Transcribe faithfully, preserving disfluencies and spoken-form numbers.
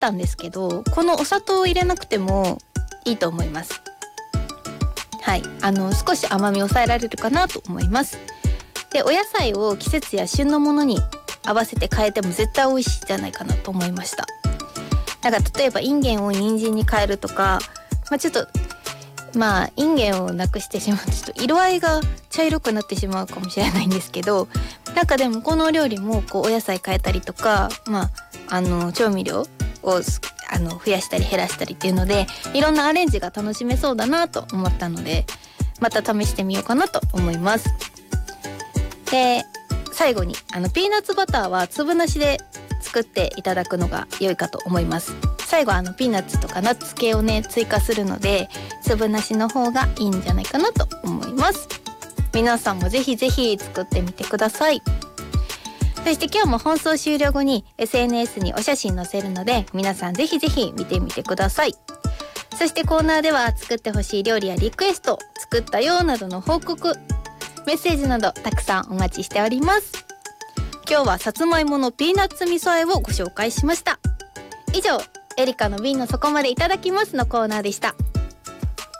ったんですけど、このお砂糖を入れなくてもいいと思います。はい、あの少し甘みを抑えられるかなと思います。で、お野菜を季節や旬のものに合わせて変えても絶対美味しいんじゃないかなと思いました。だから例えばインゲンを人参に変えるとか、まあ、ちょっとまあインゲンをなくしてしまうとちょっと色合いが茶色くなってしまうかもしれないんですけど、なんかでもこのお料理もこうお野菜変えたりとか、まあ、あの調味料をあの増やしたり減らしたりっていうので、いろんなアレンジが楽しめそうだなと思ったので、また試してみようかなと思います。で、最後にあのピーナッツバターは粒なしで作っていただくのが良いかと思います。最後あのピーナッツとかナッツ系をね追加するので、粒なしの方がいいんじゃないかなと思います。皆さんもぜひぜひ作ってみてください。そして今日も放送終了後に エスエヌエス にお写真載せるので、皆さんぜひぜひ見てみてください。そしてコーナーでは作ってほしい料理やリクエスト、作ったよなどの報告、メッセージなどたくさんお待ちしております。今日はさつまいものピーナッツ味噌和えをご紹介しました。以上、エリカの瓶の底までいただきますのコーナーでした。